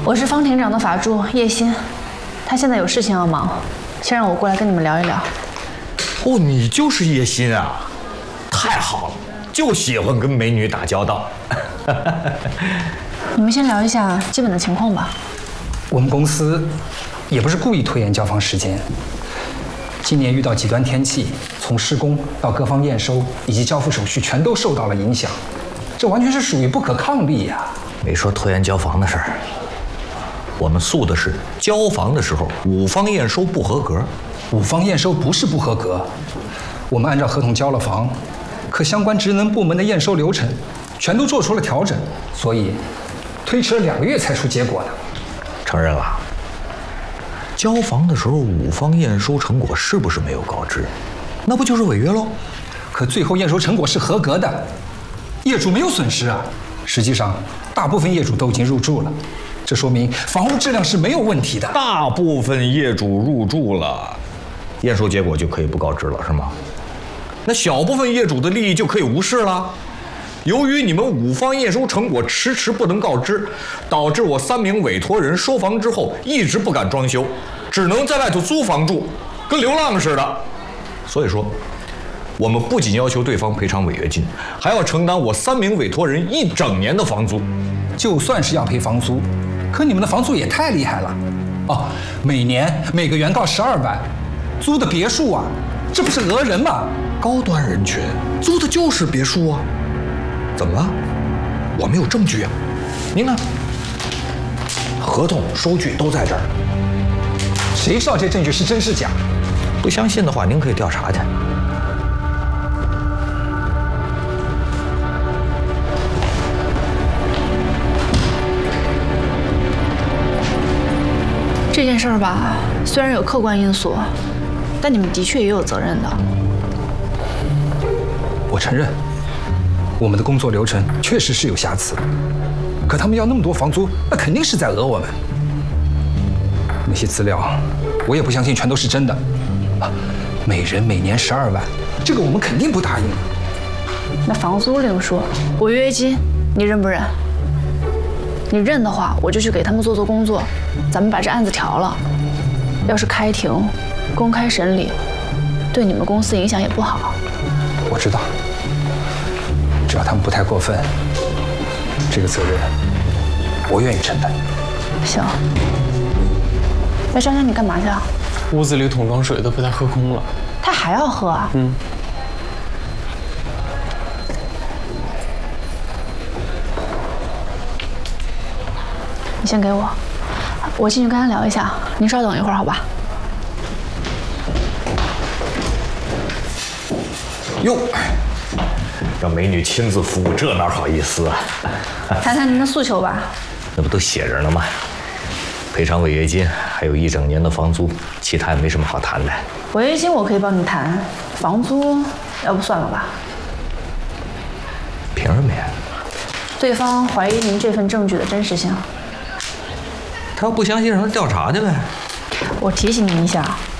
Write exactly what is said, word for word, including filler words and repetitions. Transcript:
我是方庭长的法助叶欣，他现在有事情要忙，先让我过来跟你们聊一聊。 哦，你就是叶欣啊，太好了，就喜欢跟美女打交道。 你们先聊一下基本的情况吧。 我们公司也不是故意拖延交房时间，今年遇到极端天气，从施工到各方验收以及交付手续全都受到了影响，这完全是属于不可抗力呀。 没说拖延交房的事儿，我们诉的是交房的时候五方验收不合格。 五方验收不是不合格，我们按照合同交了房，可相关职能部门的验收流程全都做出了调整，所以推迟了两个月才出结果呢。 承认了。交房的时候五方验收成果是不是没有告知？那不就是违约喽？ 可最后验收成果是合格的，业主没有损失啊。实际上，大部分业主都已经入住了，这说明房屋质量是没有问题的。 大部分业主入住了，验收结果就可以不告知了，是吗？那小部分业主的利益就可以无视了。由于你们五方验收成果迟迟不能告知，导致我三名委托人收房之后一直不敢装修，只能在外头租房住，跟流浪似的。所以说，我们不仅要求对方赔偿违约金，还要承担我三名委托人一整年的房租。 就算是要赔房租，可你们的房租也太厉害了哦！每年每个原告十二万，租的别墅啊，这不是讹人吗？ 高端人群租的就是别墅啊。怎么了？我们有证据啊！您看，合同、收据都在这儿。 谁知道这证据是真是假？ 不相信的话，您可以调查去。 这件事儿吧，虽然有客观因素，但你们的确也有责任的。 我承认。我们的工作流程确实是有瑕疵，可他们要那么多房租，那肯定是在讹我们。那些资料，我也不相信全都是真的。啊，每人每年十二万，这个我们肯定不答应。 那房租另说，违约金你认不认？你认的话，我就去给他们做做工作，咱们把这案子调了。要是开庭、公开审理，对你们公司影响也不好。 我知道。只要他们不太过分，这个责任我愿意承担。 行，那珊珊你干嘛去啊？ 屋子里桶装水都被他喝空了。 他还要喝啊？ 嗯。 你先给我，我进去跟他聊一下。您稍等一会儿，好吧？ 哟。让美女亲自服务，这哪好意思啊？ 谈谈您的诉求吧。 那不都写着呢吗？赔偿违约金，还有一整年的房租，其他也没什么好谈的。 违约金我可以帮你谈，房租要不算了吧？ 凭什么呀？ 对方怀疑您这份证据的真实性。 他要不相信，让他调查去呗。 我提醒您一下。